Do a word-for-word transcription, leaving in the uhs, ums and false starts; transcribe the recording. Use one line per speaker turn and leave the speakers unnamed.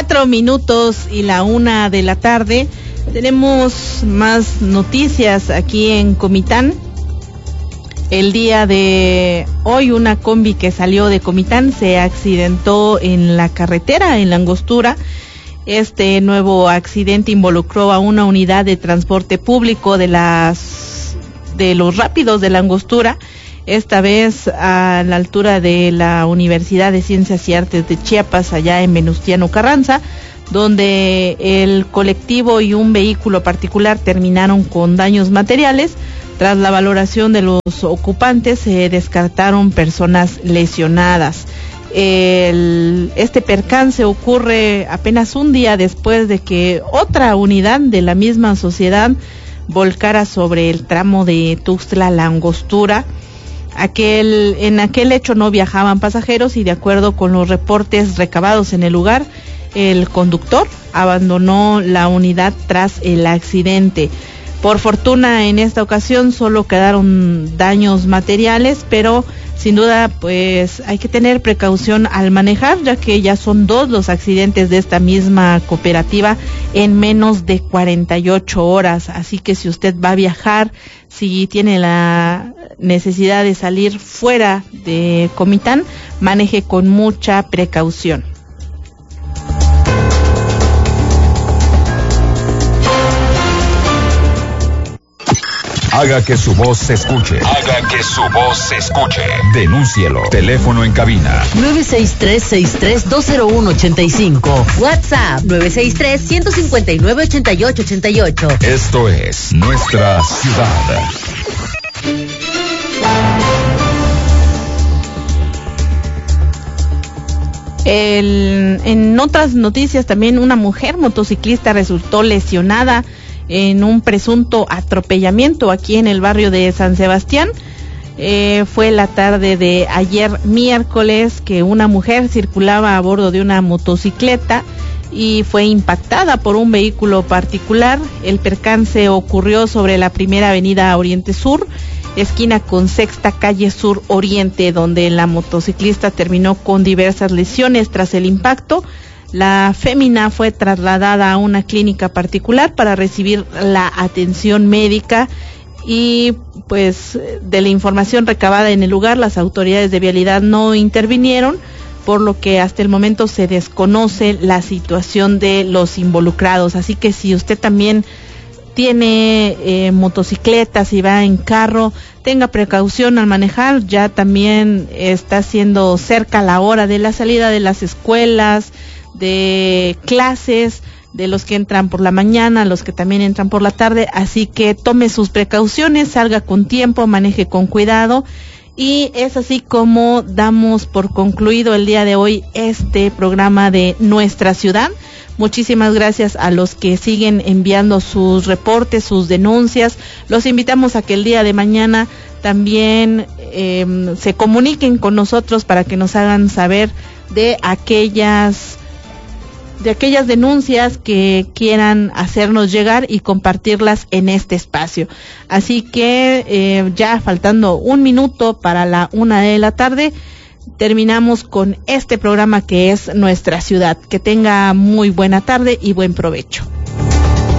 Cuatro minutos y la una de la tarde. Tenemos más noticias aquí en Comitán. El día de hoy una combi que salió de Comitán se accidentó en la carretera, en la Angostura. Este nuevo accidente involucró a una unidad de transporte público de las de los rápidos de la Angostura, esta vez a la altura de la Universidad de Ciencias y Artes de Chiapas, allá en Venustiano Carranza, donde el colectivo y un vehículo particular terminaron con daños materiales. Tras la valoración de los ocupantes, se descartaron personas lesionadas. El, este percance ocurre apenas un día después de que otra unidad de la misma sociedad volcara sobre el tramo de Tuxtla La Angostura. Aquel, en aquel hecho no viajaban pasajeros y, de acuerdo con los reportes recabados en el lugar, el conductor abandonó la unidad tras el accidente. Por fortuna, en esta ocasión solo quedaron daños materiales, pero sin duda pues hay que tener precaución al manejar, ya que ya son dos los accidentes de esta misma cooperativa en menos de cuarenta y ocho horas. Así que si usted va a viajar, si tiene la necesidad de salir fuera de Comitán, maneje con mucha precaución.
Haga que su voz se escuche. Haga que su voz se escuche. Denúncielo. Teléfono en cabina
nueve seis tres, seis tres dos cero uno ocho cinco. WhatsApp nueve seis tres, uno cinco nueve, ocho ocho ocho ocho.
Esto es Nuestra Ciudad.
El, en otras noticias también, una mujer motociclista resultó lesionada en un presunto atropellamiento aquí en el barrio de San Sebastián. Eh, fue la tarde de ayer miércoles que una mujer circulaba a bordo de una motocicleta y fue impactada por un vehículo particular. El percance ocurrió sobre la primera avenida Oriente Sur, esquina con Sexta Calle Sur Oriente, donde la motociclista terminó con diversas lesiones tras el impacto. La fémina fue trasladada a una clínica particular para recibir la atención médica y pues de la información recabada en el lugar, las autoridades de vialidad no intervinieron, por lo que hasta el momento se desconoce la situación de los involucrados. Así que si usted también tiene eh, motocicletas y va en carro, tenga precaución al manejar. Ya también está siendo cerca la hora de la salida de las escuelas, de clases, de los que entran por la mañana, los que también entran por la tarde, así que tome sus precauciones, salga con tiempo, maneje con cuidado. Y es así como damos por concluido el día de hoy este programa de Nuestra Ciudad. Muchísimas gracias a los que siguen enviando sus reportes, sus denuncias. Los invitamos a que el día de mañana también eh, se comuniquen con nosotros para que nos hagan saber de aquellas de aquellas denuncias que quieran hacernos llegar y compartirlas en este espacio. Así que eh, ya faltando un minuto para la una de la tarde, terminamos con este programa que es Nuestra Ciudad. Que tenga muy buena tarde y buen provecho.